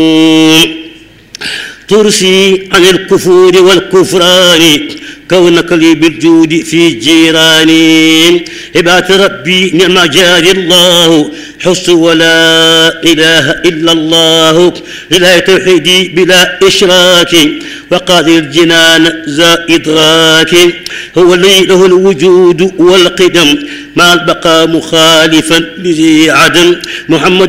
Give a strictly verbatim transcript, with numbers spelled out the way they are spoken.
ترسي عن الكفور والكفران كونك لي بالجود في جيراني. عباد ربي نعم جاري الله حس ولا إله إلا الله. إله توحيدي بلا إشراك وقادر الجنان ذا إدراك. هو الذي له الوجود والقدم مع البقاء مخالفا لذي عدم. محمد